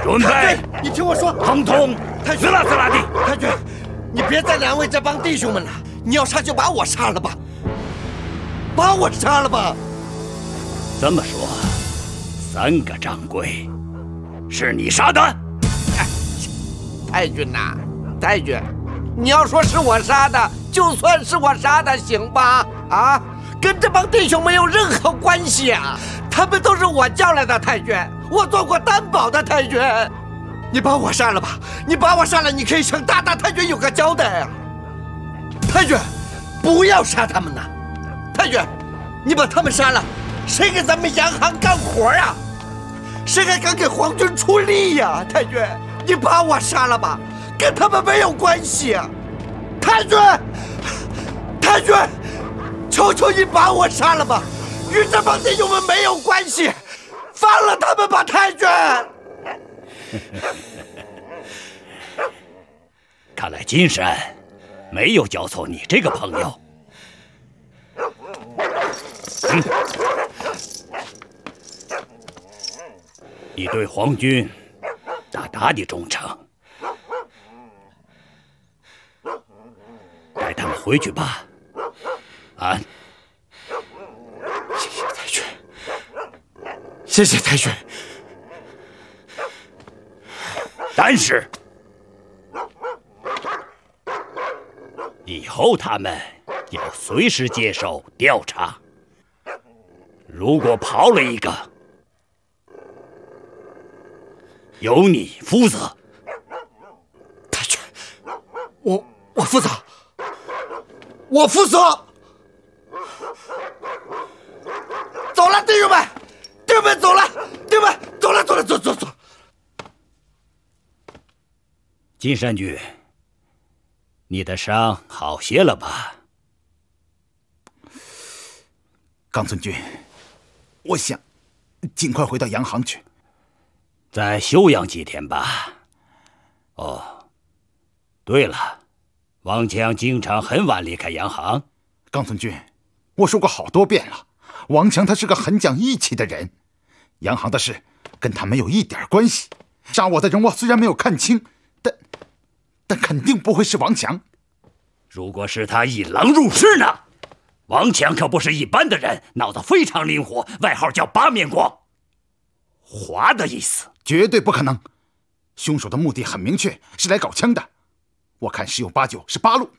准备！ 你听我说， 统统死啦死啦的！ 太君，你别再难为这帮弟兄们了。你要杀就把我杀了吧，把我杀了吧。 这么说，3个掌柜是你杀的？ 太君呐，太君，你要说是我杀的，就算是我杀的，行吧？啊，跟这帮弟兄没有任何关系啊，他们都是我叫来的。太君，我做过担保的。太君，你把我杀了吧，你把我杀了，你可以向大太君有个交代啊。太君，不要杀他们呐！太君，你把他们杀了，谁给咱们洋行干活啊？谁还敢给皇军出力呀？太君，你把我杀了吧，跟他们没有关系啊！太君，太君，求求你把我杀了吧，与这帮弟兄们没有关系，放了他们吧，太君。 看来金山没有交错你这个朋友。你对皇军大大的忠诚，带他们回去吧。啊！ 谢谢太君，谢谢太君。 但是以后他们要随时接受调查，如果跑了一个，由你负责。 太君，我负责，我负责。走了，弟兄们，弟兄们走了，弟兄们走了，走。 金山君，你的伤好些了吧？ 冈村君，我想尽快回到洋行去， 再休养几天吧。哦，对了，王强经常很晚离开洋行。 冈村君，我说过好多遍了，王强他是个很讲义气的人，洋行的事跟他没有一点关系。杀我的人我虽然没有看清，但肯定不会是王强。 如果是他引狼入室呢？王强可不是一般的人，脑子非常灵活，外号叫八面光。滑的意思。 绝对不可能，凶手的目的很明确，是来搞枪的。我看10有8九是八路。